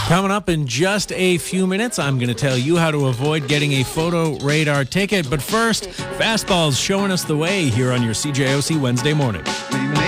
Coming up in just a few minutes, I'm going to tell you how to avoid getting a photo radar ticket. But first, Fastball's showing us the way here on your CJOC Wednesday morning.